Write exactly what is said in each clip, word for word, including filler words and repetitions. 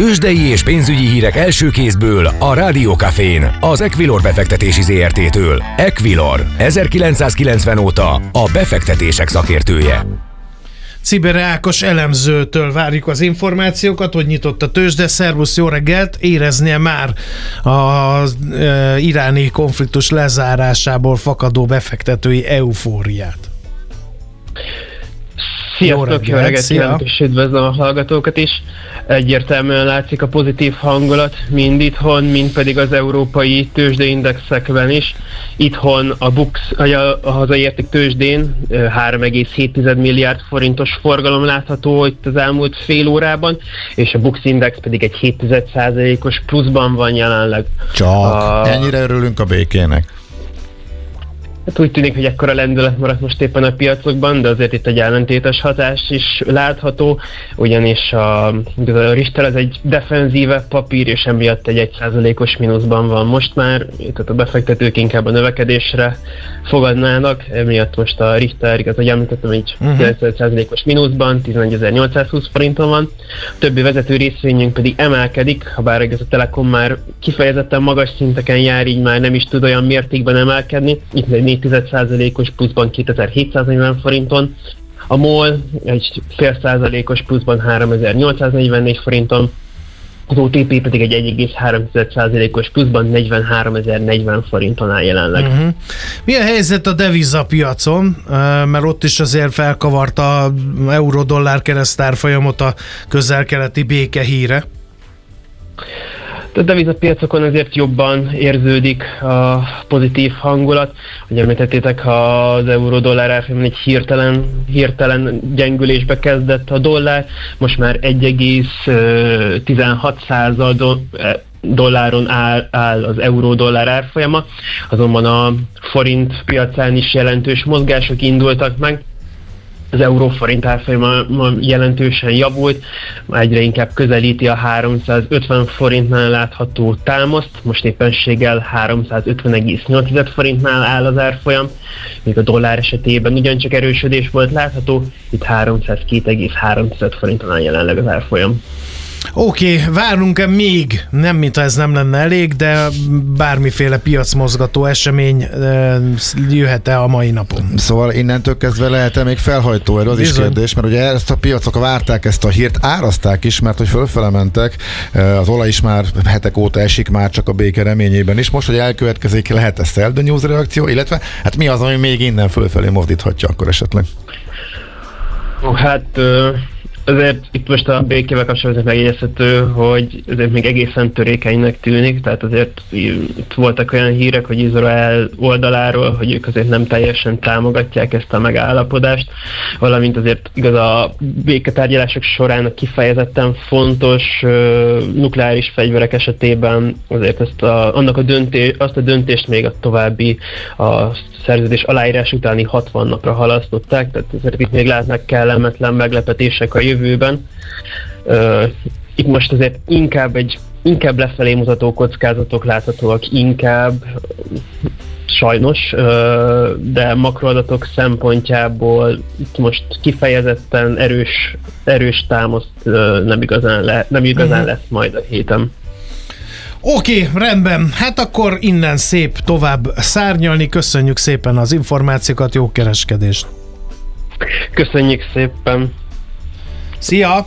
Tőzsdei és pénzügyi hírek első kézből a Rádió Cafén, az Equilor befektetési zé er té-től. Equilor, ezerkilencszázkilencven óta a befektetések szakértője. Czibere Ákos elemzőtől várjuk az információkat, hogy nyitott a tőzsde. Szervusz, jó reggelt! Éreznie már az e, iráni konfliktus lezárásából fakadó befektetői eufóriát? Sziasztok, jó reggelt kívánok, és üdvözlöm a hallgatókat is. Egyértelműen látszik a pozitív hangulat, mind itthon, mind pedig az európai tőzsdeindexekben is. Itthon a BUX, a hazai érték tőzsdén három egész hét milliárd forintos forgalom látható itt az elmúlt fél órában, és a BUX index pedig egy hét százalékos pluszban van jelenleg. Csak a... ennyire örülünk a békének. Hát úgy tűnik, hogy ekkora lendület maradt most éppen a piacokban, de azért itt egy ellentétes hatás is látható, ugyanis a, a Richter az egy defenzíve papír, és emiatt egy egy százalékos mínuszban van most már, tehát a befektetők inkább a növekedésre fogadnának, emiatt most a Richter, igaz, hogy említettem, egy uh-huh. kilenc százalékos mínuszban, tizenegyezer-nyolcszázhúsz forinton van, a többi vezető részvényünk pedig emelkedik, ha bár ez a Telekom már kifejezetten magas szinteken jár, így már nem is tud olyan mértékben emelkedni, itt egy négy százalékos pluszban kétezer-hétszáznegyven forinton, a MOL egy fél százalékos pluszban háromezer-nyolcszáznegyvennégy forinton, az o té pé pedig egy egy egész három százalékos pluszban negyvenháromezer-negyven forinton áll jelenleg. Uh-huh. Mi a helyzet a devizapiacon? Mert ott is azért felkavarta az euró-dollár keresztárfolyamot a közel-keleti béke híre. A devizapiacokon azért jobban érződik a pozitív hangulat. Ugye említettétek, az euró-dollár árfolyamon egy hirtelen, hirtelen gyengülésbe kezdett a dollár, most már egy egész tizenhat dolláron áll, áll az euró-dollár árfolyama, azonban a forint piacán is jelentős mozgások indultak meg. Az euró-forint árfolyama jelentősen javult, egyre inkább közelíti a háromszázötven forintnál látható támaszt, most éppenséggel háromszázötven egész nyolc forintnál áll az árfolyam, míg a dollár esetében ugyancsak erősödés volt látható, itt háromszázkettő egész három forinton áll jelenleg az árfolyam. Oké, okay, várunk-e még? Nem, mintha ez nem lenne elég, de bármiféle piacmozgató esemény e, jöhet-e a mai napon? Szóval innentől kezdve lehet-e még felhajtó erő? Az Bizony. Is kérdés, mert ugye ezt a piacok várták ezt a hírt, árazták is, mert hogy fölfele mentek, az olaj is már hetek óta esik, már csak a béke reményében is. Most, hogy elkövetkezik, lehet ez sell the news reakció, illetve hát mi az, ami még innen fölfelé mozdíthatja akkor esetleg? Oh, hát... Uh... Azért itt most a békével kapcsolatban megjegyezhető, hogy azért még egészen törékenynek tűnik, tehát azért itt voltak olyan hírek, hogy Izrael oldaláról, hogy ők azért nem teljesen támogatják ezt a megállapodást, valamint azért igaz a béketárgyalások során a kifejezetten fontos uh, nukleáris fegyverek esetében azért ezt a, annak a döntés, azt a döntést még a további a szerződés aláírás utáni hatvan napra halasztották, tehát azért itt még lehetnek kellemetlen meglepetések a jövőben. Uh, itt most azért inkább egy inkább lefelé mutató kockázatok láthatóak, inkább sajnos, uh, de makroadatok szempontjából itt most kifejezetten erős, erős támaszt uh, nem igazán, le, nem igazán uh-huh. lesz majd a héten. Oké, okay, rendben. Hát akkor innen szép tovább szárnyalni. Köszönjük szépen az információkat, jó kereskedést! Köszönjük szépen! Szia!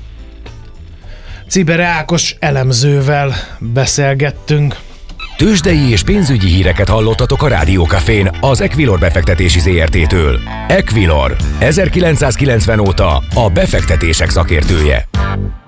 Czibere Ákos elemzővel beszélgettünk. Tőzsdei és pénzügyi híreket hallottatok a Rádió Cafén, az Equilor befektetési zé er té-től. Equilor, ezerkilencszázkilencven óta a befektetések szakértője.